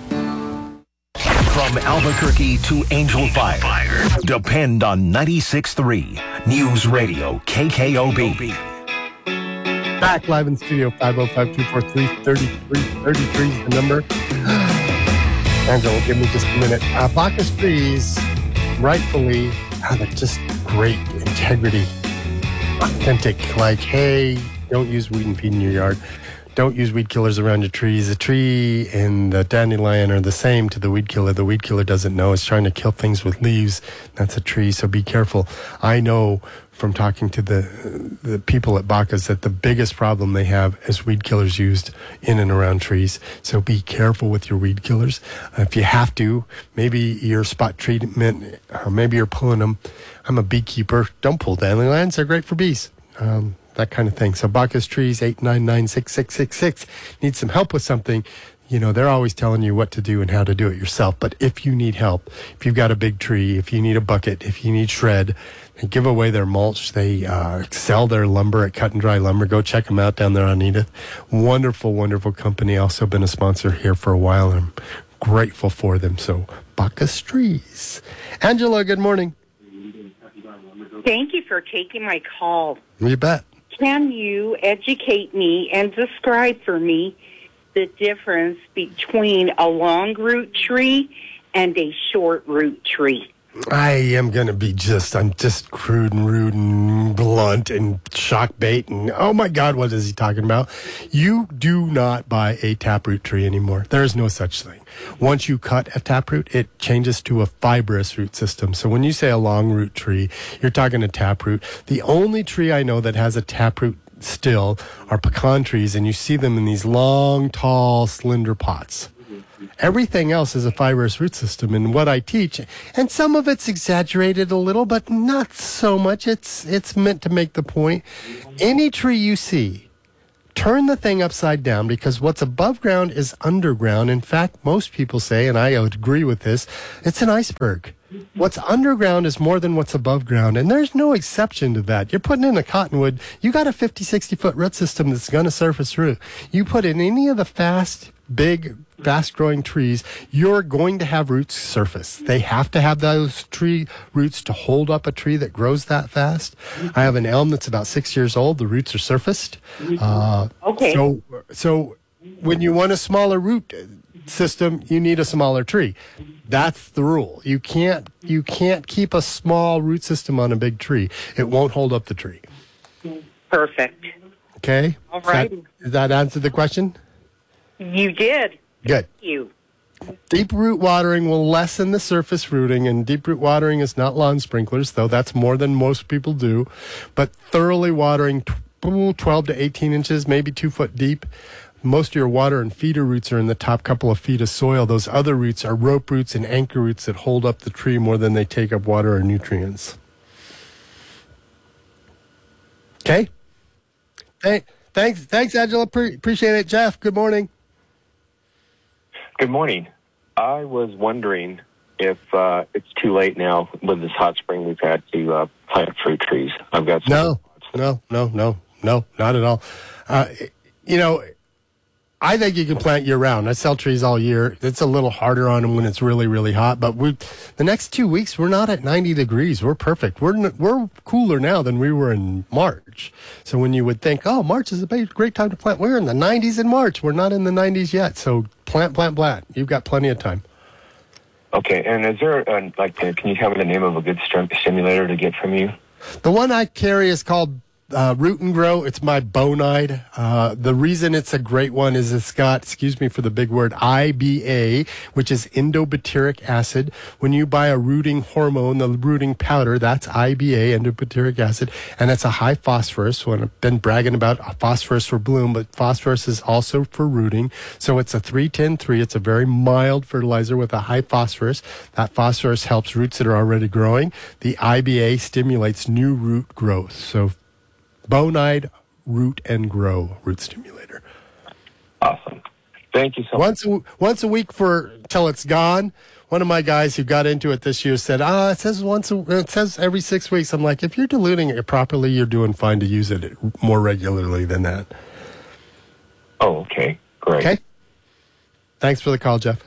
[SPEAKER 11] From Albuquerque to Angel Fire, depend on ninety-six point three News Radio K K O B.
[SPEAKER 3] Back live in studio, five oh five, two four three, three three three three is the number. Angela, give me just a minute. Uh, Bacchus trees, rightfully, have a just great integrity. Authentic, like, hey, don't use weed and feed in your yard. Don't use weed killers around your trees. The tree and the dandelion are the same to the weed killer. The weed killer doesn't know. It's trying to kill things with leaves. That's a tree, so be careful. I know from talking to the the people at Bacchus that the biggest problem they have is weed killers used in and around trees. So be careful with your weed killers. Uh, if you have to, maybe your spot treatment, uh, maybe you're pulling them. I'm a beekeeper. Don't pull dandelions. They're great for bees. Um, that kind of thing. So Bacchus Trees, eight nine nine, six six six six. Need some help with something. You know, they're always telling you what to do and how to do it yourself. But if you need help, if you've got a big tree, if you need a bucket, if you need shred, they give away their mulch. They uh, sell their lumber at Cut and Dry Lumber. Go check them out down there on Edith. Wonderful, wonderful company. Also been a sponsor here for a while. I'm grateful for them. So Bacchus Trees. Angela, good morning.
[SPEAKER 17] Thank you for taking my call.
[SPEAKER 3] You bet.
[SPEAKER 17] Can you educate me and describe for me the difference between a long root tree and a short root tree.
[SPEAKER 3] I am going to be just, I'm just crude and rude and blunt and shock bait. And oh my God, what is he talking about? You do not buy a taproot tree anymore. There is no such thing. Once you cut a taproot, it changes to a fibrous root system. So when you say a long root tree, you're talking a taproot. The only tree I know that has a taproot still are pecan trees, and you see them in these long, tall, slender pots. Everything else is a fibrous root system, and what I teach, and some of it's exaggerated a little, but not so much. It's it's meant to make the point. Any tree you see, turn the thing upside down, because what's above ground is underground. In fact, most people say, and I would agree with this, it's an iceberg. What's underground is more than what's above ground, and there's no exception to that. You're putting in a cottonwood, you got a fifty, sixty foot root system that's going to surface root. You put in any of the fast, big, fast-growing trees, you're going to have roots surface. They have to have those tree roots to hold up a tree that grows that fast. I have an elm that's about six years old. The roots are surfaced. Uh,
[SPEAKER 17] okay.
[SPEAKER 3] So, so when you want a smaller root system, you need a smaller tree. That's the rule. You can't you can't keep a small root system on a big tree. It won't hold up the tree.
[SPEAKER 17] Perfect.
[SPEAKER 3] Okay?
[SPEAKER 17] All right.
[SPEAKER 3] Does that, does that answer the question?
[SPEAKER 17] You did.
[SPEAKER 3] Good.
[SPEAKER 17] Thank you.
[SPEAKER 3] Deep root watering will lessen the surface rooting, and deep root watering is not lawn sprinklers, though that's more than most people do. But thoroughly watering twelve to eighteen inches, maybe two foot deep. Most of your water and feeder roots are in the top couple of feet of soil. Those other roots are rope roots and anchor roots that hold up the tree more than they take up water or nutrients. Okay? Hey, thanks, thanks, Angela. Pre- appreciate it. Jeff, good morning.
[SPEAKER 18] Good morning. I was wondering if uh, it's too late now with this hot spring we've had to uh, plant fruit trees. I've got some
[SPEAKER 3] no, no, no, no, no, not at all. Uh, you know, I think you can plant year round. I sell trees all year. It's a little harder on them when it's really, really hot. But we, the next two weeks, we're not at ninety degrees. We're perfect. We're we're cooler now than we were in March. So when you would think, oh, March is a great time to plant, we're in the nineties in March. We're not in the nineties yet. So plant, plant, plant. You've got plenty of time.
[SPEAKER 18] Okay. And is there, a, like, a, can you tell me the name of a good stim- stimulator to get from you?
[SPEAKER 3] The one I carry is called Uh, Root and Grow. It's my Bonide. Uh, the reason it's a great one is it's got, excuse me for the big word, I B A, which is endobutyric acid. When you buy a rooting hormone, the rooting powder, that's I B A, endobutyric acid, and it's a high phosphorus. When I've been bragging about phosphorus for bloom, but phosphorus is also for rooting. So it's a three ten three. It's a very mild fertilizer with a high phosphorus. That phosphorus helps roots that are already growing. The I B A stimulates new root growth. So Bonide Root and Grow root stimulator.
[SPEAKER 18] Awesome. Thank you so
[SPEAKER 3] once
[SPEAKER 18] much.
[SPEAKER 3] A, once a week for till it's gone. One of my guys who got into it this year said, "Ah, it says once. A, it says every six weeks." I'm like, if you're diluting it properly, you're doing fine to use it more regularly than that.
[SPEAKER 18] Oh, okay, great.
[SPEAKER 3] Okay. Thanks for the call, Jeff.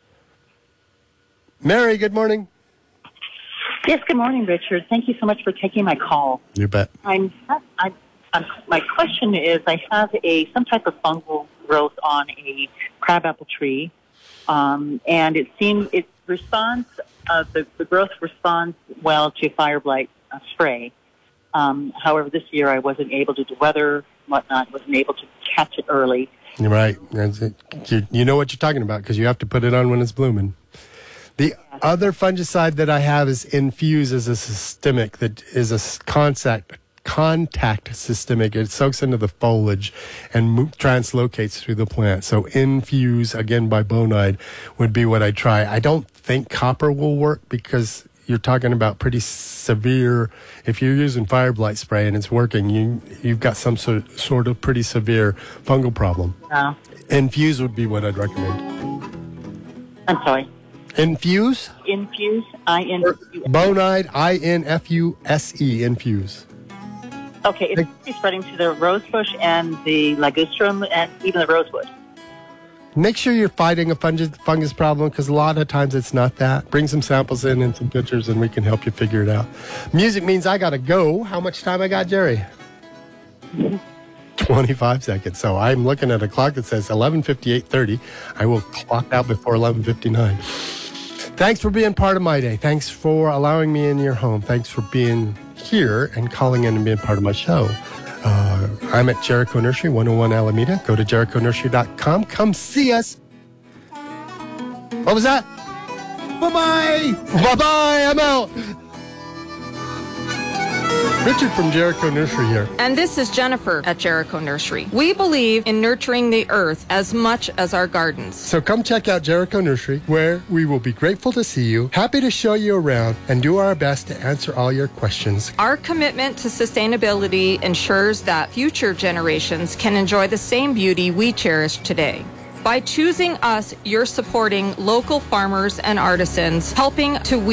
[SPEAKER 3] Mary, good morning.
[SPEAKER 19] Yes, good morning, Richard. Thank you so much for taking my call.
[SPEAKER 3] You bet.
[SPEAKER 19] I'm, I'm, I'm, my question is, I have a some type of fungal growth on a crabapple tree, um, and it seems it responds. Uh, the, the growth responds well to fire blight uh, spray. Um, however, this year I wasn't able to do weather, whatnot. Wasn't able to catch it early.
[SPEAKER 3] You're right. You, you know what you're talking about because you have to put it on when it's blooming. The other fungicide that I have is Infuse, is a systemic that is a contact contact systemic. It soaks into the foliage and mo- translocates through the plant. So Infuse, again by Bonide, would be what I try. I don't think copper will work because you're talking about pretty severe. If you're using fire blight spray and it's working, you you've got some sort sort of pretty severe fungal problem.
[SPEAKER 19] No.
[SPEAKER 3] Infuse would be what I'd recommend.
[SPEAKER 19] I'm sorry.
[SPEAKER 3] Infuse?
[SPEAKER 19] Infuse, I N F U S E.
[SPEAKER 3] Bonide, I N F U S E, Infuse.
[SPEAKER 19] Okay, it's really spreading to the rosebush and the ligustrum and even the rosewood.
[SPEAKER 3] Make sure you're fighting a fungus, fungus problem because a lot of times it's not that. Bring some samples in and some pictures and we can help you figure it out. Music means I got to go. How much time I got, Jerry? twenty-five seconds. So I'm looking at a clock that says eleven fifty-eight thirty. I will clock out before eleven fifty-nine. Thanks for being part of my day. Thanks for allowing me in your home. Thanks for being here and calling in and being part of my show. Uh, I'm at Jericho Nursery, one oh one Alameda. Go to jericho nursery dot com. Come see us. What was that?
[SPEAKER 7] Bye-bye.
[SPEAKER 3] Bye-bye. I'm out. Richard from Jericho Nursery here.
[SPEAKER 4] And this is Jennifer at Jericho Nursery. We believe in nurturing the earth as much as our gardens.
[SPEAKER 3] So come check out Jericho Nursery, where we will be grateful to see you, happy to show you around, and do our best to answer all your questions.
[SPEAKER 4] Our commitment to sustainability ensures that future generations can enjoy the same beauty we cherish today. By choosing us, you're supporting local farmers and artisans, helping to weave